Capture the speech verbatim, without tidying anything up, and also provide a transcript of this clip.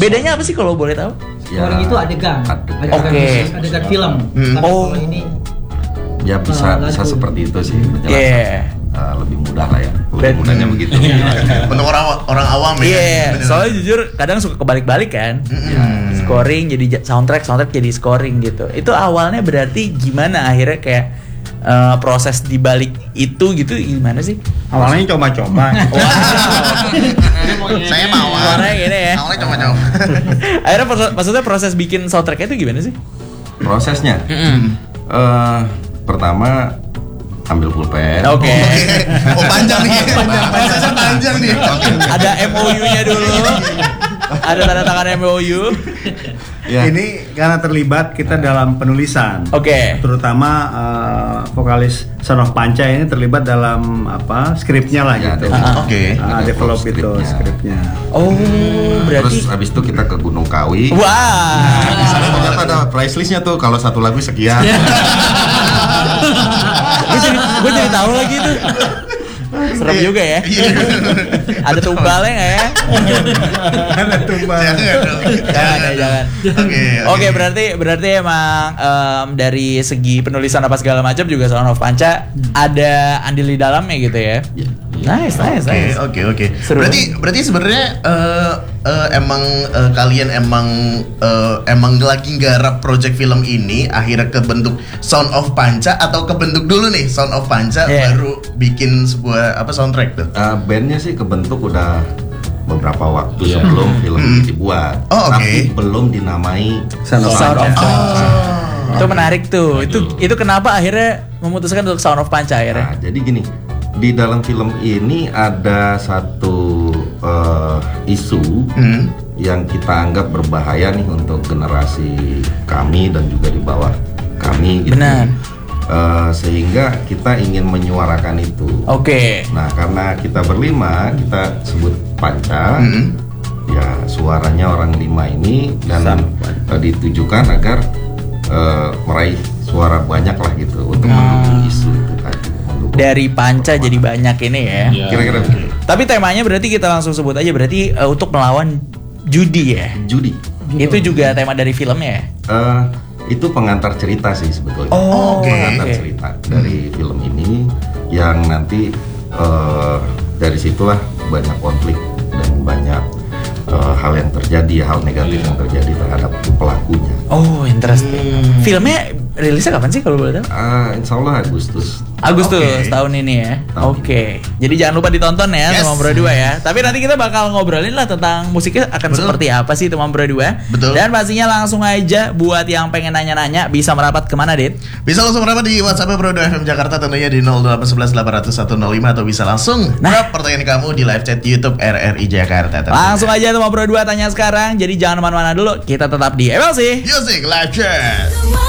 Bedanya apa sih kalau boleh tahu? Scoring ya, itu adegan. Adegan. Oke. Okay. Adegan film. Hmm. Oh. Kalau ini ya bisa uh, bisa seperti itu sih penjelasan. Yeah. Uh, lebih mudah lah ya. Lebih Bet- mudahnya begitu. Untuk orang orang awam ya. Iya. Yeah. Soalnya jujur kadang suka kebalik-balik kan. Mm-hmm. Yeah. Scoring jadi soundtrack, soundtrack jadi scoring gitu. Itu awalnya berarti gimana akhirnya kayak uh, proses dibalik itu gitu gimana sih? Awalnya coba-coba. Saya mau. Awalnya gini ya. Awalnya coba-coba. Akhirnya proses, maksudnya proses bikin soundtracknya itu gimana sih? Prosesnya? Mm-hmm. Uh, pertama ambil pulpen. Oke. Okay. Oh panjang nih. Panjang, prosesnya panjang nih. Ada M O U-nya dulu. Ada tanda tangan M O U. Ya. Ini karena terlibat kita dalam penulisan. Oke. Okay. Terutama uh, vokalis Son of Panca ini terlibat dalam apa skripnya lah ya, gitu. Uh, Oke. Okay. Uh, develop itu skripnya. Oh, berarti. Terus abis itu kita ke Gunung Kawi. Wah. Nah, di sana ternyata ada price listnya tuh kalau satu lagu sekian. Gue jadi, gue jadi tahu lagi tuh. Serem juga ya. Ada tumbalnya nggak ya? Ada tumbal. Jangan ya, jangan. Oke. Oke, berarti berarti emang um, dari segi penulisan apa segala macam juga Son of Panca hmm. ada andil di dalamnya gitu ya. Yeah. Nice, nice, Oke, nice. oke, oke. Berarti berarti sebenarnya uh, uh, emang uh, kalian emang uh, emang lagi nggarap project film ini akhirnya kebentuk Son of Panca atau kebentuk dulu nih Son of Panca yeah. baru bikin sebuah apa soundtrack tuh? Uh, bandnya sih kebentuk udah beberapa waktu yeah. sebelum film hmm. ini dibuat, oh, tapi okay. belum dinamai Son of Sound of Panca. Oh. Itu menarik tuh. Itu itu kenapa akhirnya memutuskan untuk Son of Panca akhirnya? Nah, jadi gini, di dalam film ini ada satu uh, isu hmm. yang kita anggap berbahaya nih untuk generasi kami dan juga di bawah kami gitu. Benar. Uh, sehingga kita ingin menyuarakan itu. Oke. Okay. Nah, karena kita berlima, kita sebut Panca. Hmm. Ya, suaranya orang lima ini dan uh, ditujukan agar uh, meraih suara banyak lah gitu untuk hmm. mendukung isu itu tadi. Dari Panca jadi banyak ini ya. Yeah. Kira-kira begitu. Tapi temanya berarti kita langsung sebut aja berarti uh, untuk melawan judi ya. Judi. Itu juga tema dari filmnya ya. Uh, itu pengantar cerita sih sebetulnya. Oh, okay. Pengantar okay. cerita dari film ini yang nanti uh, dari situlah banyak konflik dan banyak uh, hal yang terjadi, hal negatif yeah. yang terjadi terhadap pelakunya. Oh, interesting. Hmm. Filmnya rilisnya kapan sih kalau boleh tahu? Uh, insya Allah Agustus. Agustus okay. tahun ini ya. Oke. Okay. Jadi jangan lupa ditonton ya yes. Teman Bro dua ya. Tapi nanti kita bakal ngobrolin lah tentang musiknya akan Betul. seperti apa sih Teman Bro dua. Betul. Dan pastinya langsung aja buat yang pengen nanya-nanya bisa merapat kemana, Dit? Bisa langsung merapat di WhatsApp Bro dua F M Jakarta tentunya di nol delapan satu satu delapan nol nol satu nol lima atau bisa langsung nah. pertanyaan kamu di live chat YouTube R R I Jakarta. Tentunya. Langsung aja Teman Bro dua tanya sekarang. Jadi jangan kemana-mana dulu. Kita tetap di M L C Music Live Chat.